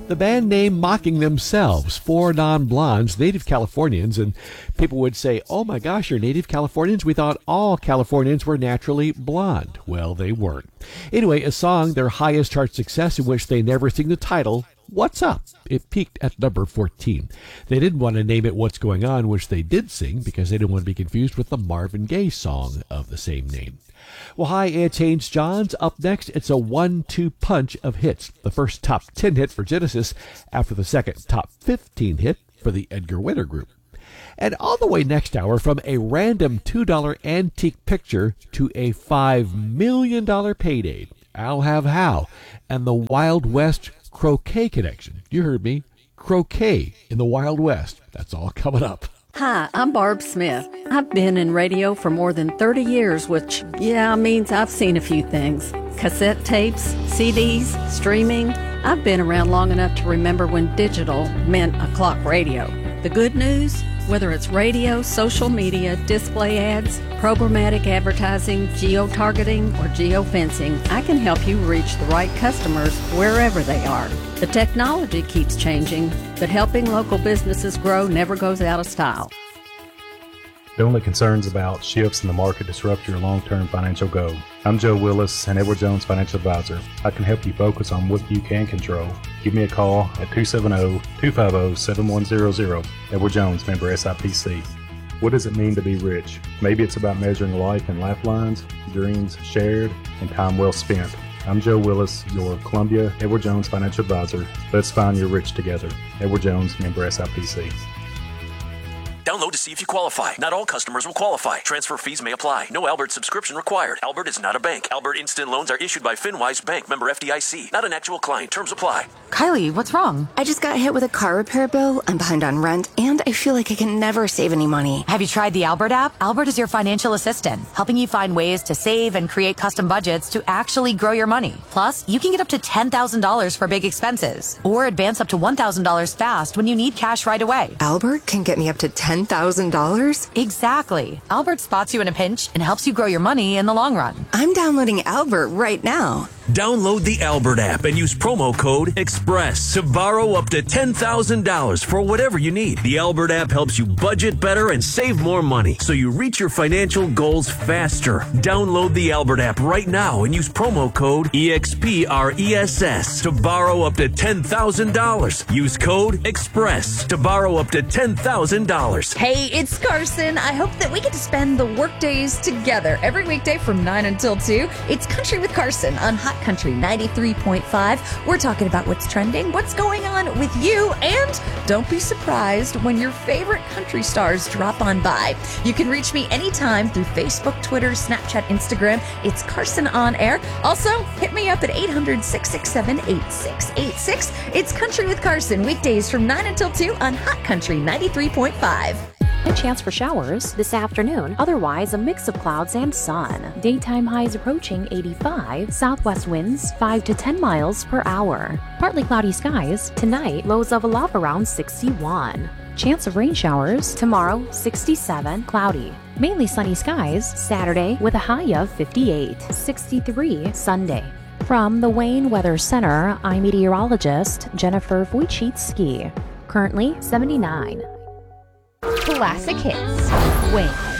The band name mocking themselves, Four Non-Blondes, native Californians, and people would say, oh my gosh, you're native Californians? We thought all Californians were naturally blonde. Well, they weren't. Anyway, a song, their highest chart success, in which they never sing the title, What's Up? It peaked at number 14. They didn't want to name it What's Going On, which they did sing because they didn't want to be confused with the Marvin Gaye song of the same name. Well, hi, it's Haynes Johns. Up next, it's a 1-2 punch of hits. The first top 10 hit for Genesis after the second top 15 hit for the Edgar Winter Group. And all the way next hour, from a random $2 antique picture to a $5 million payday, I'll have How and the Wild West croquet connection. You heard me. Croquet in the Wild West. That's all coming up. Hi, I'm Barb Smith. I've been in radio for more than 30 years, which, means I've seen a few things. Cassette tapes, CDs, streaming. I've been around long enough to remember when digital meant a clock radio. The good news? Whether it's radio, social media, display ads, programmatic advertising, geo-targeting, or geo-fencing, I can help you reach the right customers wherever they are. The technology keeps changing, but helping local businesses grow never goes out of style. Don't let concerns about shifts in the market disrupt your long-term financial goal. I'm Joe Willis, an Edward Jones Financial Advisor. I can help you focus on what you can control. Give me a call at 270-250-7100. Edward Jones, member SIPC. What does it mean to be rich? Maybe it's about measuring life in lifelines, dreams shared, and time well spent. I'm Joe Willis, your Columbia Edward Jones Financial Advisor. Let's find your rich together. Edward Jones, member SIPC. Download to see if you qualify. Not all customers will qualify. Transfer fees may apply. No Albert subscription required. Albert is not a bank. Albert Instant Loans are issued by FinWise Bank, member FDIC. Not an actual client. Terms apply. Kylie, what's wrong? I just got hit with a car repair bill. I'm behind on rent, and I feel like I can never save any money. Have you tried the Albert app? Albert is your financial assistant, helping you find ways to save and create custom budgets to actually grow your money. Plus, you can get up to $10,000 for big expenses, or advance up to $1,000 fast when you need cash right away. Albert can get me up to $10,000? Exactly. Albert spots you in a pinch and helps you grow your money in the long run. I'm downloading Albert right now. Download the Albert app and use promo code EXPRESS to borrow up to $10,000 for whatever you need. The Albert app helps you budget better and save more money so you reach your financial goals faster. Download the Albert app right now and use promo code EXPRESS to borrow up to $10,000. Use code EXPRESS to borrow up to $10,000. Hey, it's Carson. I hope that we get to spend the work days together every weekday from 9 until 2. It's Country with Carson on Hot Country 93.5. We're talking about what's trending, what's going on with you, and don't be surprised when your favorite country stars drop on by. You can reach me anytime through Facebook, Twitter, Snapchat, Instagram. It's Carson On Air. Also, hit me up at 800-667-8686. It's Country with Carson, weekdays from 9 until 2 on Hot Country 93.5. A chance for showers this afternoon. Otherwise, a mix of clouds and sun. Daytime highs approaching 85. Southwest winds 5 to 10 miles per hour. Partly cloudy skies. Tonight, lows level off around 61. Chance of rain showers. Tomorrow, 67. Cloudy. Mainly sunny skies. Saturday, with a high of 58. 63 Sunday. From the Wayne Weather Center, I'm meteorologist Jennifer Wojcicki. Currently 79. Classic hits. Wayne.